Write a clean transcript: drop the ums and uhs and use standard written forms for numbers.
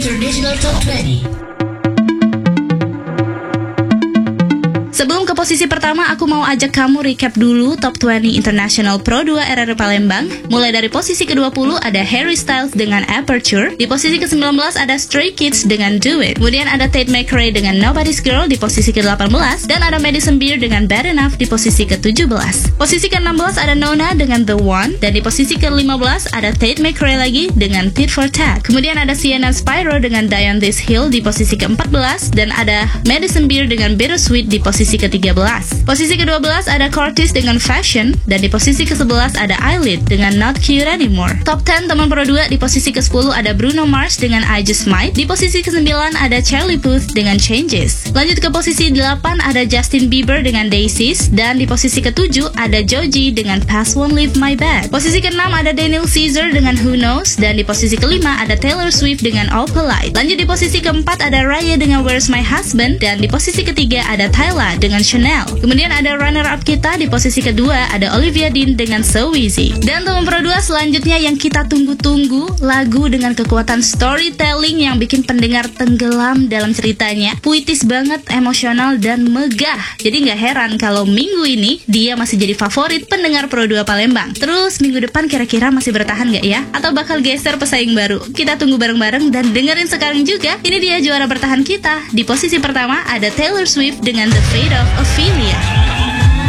International Top 20. Sebelum ke posisi pertama, aku mau ajak kamu recap dulu Top 20 International Pro 2 RRI Palembang. Mulai dari posisi ke-20 ada Harry Styles dengan Aperture. Di posisi ke-19 ada Stray Kids dengan Do It. Kemudian ada Tate McRae dengan Nobody's Girl di posisi ke-18. Dan ada Madison Beer dengan Bad Enough di posisi ke-17. Posisi ke-16 ada Nona dengan The One. Dan di posisi ke-15 ada Tate McRae lagi dengan Tit for Tat. Kemudian ada Sienna Spyro dengan Die on This Hill di posisi ke-14. Dan ada Madison Beer dengan Bittersweet di posisi ke-13. Posisi ke-12 ada Curtis dengan Fashion, dan di posisi ke-11 ada Eyelid dengan Not Cute Anymore. Top 10 teman Pro 2 di posisi ke-10 ada Bruno Mars dengan I Just Might. Di posisi ke-9 ada Charlie Puth dengan Changes. Lanjut ke posisi 8 ada Justin Bieber dengan Daisies, dan di posisi ke-7 ada Joji dengan Past Won't Leave My Bed. Posisi ke-6 ada Daniel Caesar dengan Who Knows, dan di posisi ke-5 ada Taylor Swift dengan All Polite. Lanjut di posisi ke-4 ada Raya dengan Where's My Husband, dan di posisi ke-3 ada Tyla dengan Chanel. Kemudian ada runner up kita di posisi kedua ada Olivia Dean dengan So Easy. Dan teman Pro 2 selanjutnya yang kita tunggu-tunggu, lagu dengan kekuatan storytelling yang bikin pendengar tenggelam dalam ceritanya, puitis banget, emosional dan megah. Jadi nggak heran kalau minggu ini dia masih jadi favorit pendengar Pro 2 Palembang. Terus minggu depan kira-kira masih bertahan nggak ya? Atau bakal geser pesaing baru? Kita tunggu bareng-bareng dan dengerin sekarang juga. Ini dia juara bertahan kita. Di posisi pertama ada Taylor Swift dengan The Fate of Ophelia.